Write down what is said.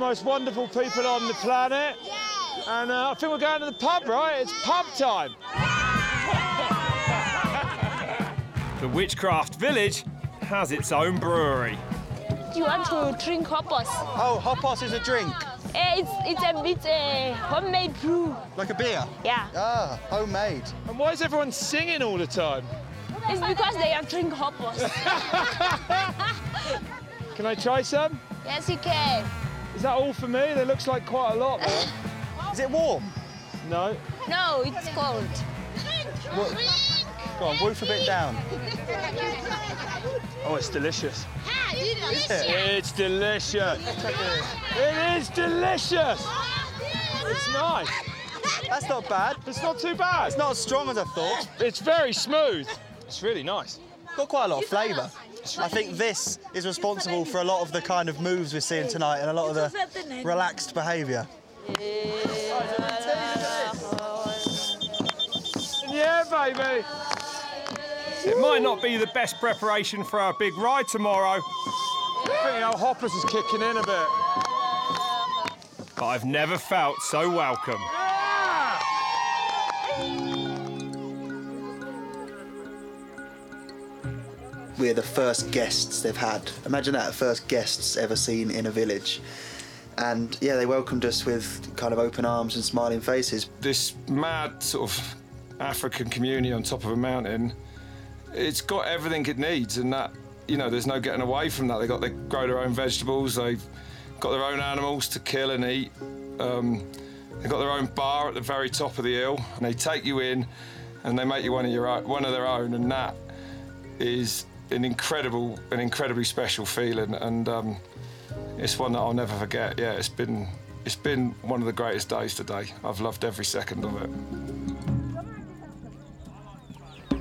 most wonderful people on the planet. And I think we're going to the pub, right? It's pub time. The Witchcraft Village has its own brewery. Do you want to drink hoppers? Oh, hoppers is a drink. It's a bit homemade brew. Like a beer? Yeah. Ah, homemade. And why is everyone singing all the time? It's because they are drink hoppers. Can I try some? Yes, you can. Is that all for me? There looks like quite a lot there. Is it warm? No. No, it's cold. Go on, woof a bit down. Oh, it's delicious. Is it? It's delicious. It is delicious. It's nice. That's not bad. It's not too bad. It's not as strong as I thought. It's very smooth. It's really nice. Got quite a lot of flavour. I think this is responsible for a lot of the kind of moves we're seeing tonight and a lot of the relaxed behaviour. Yeah, baby. It might not be the best preparation for our big ride tomorrow, I think our hoppers is kicking in a bit. but I've never felt so welcome. We're the first guests they've had. Imagine that, first guests ever seen in a village. And yeah, they welcomed us with kind of open arms and smiling faces. This mad sort of African community on top of a mountain, it's got everything it needs, and that, you know, there's no getting away from that. They grow their own vegetables, they've got their own animals to kill and eat. They've got their own bar at the very top of the hill, and they take you in and they make you one of their own, and that is an incredibly special feeling, and it's one that I'll never forget. Yeah, it's been one of the greatest days today. I've loved every second of it.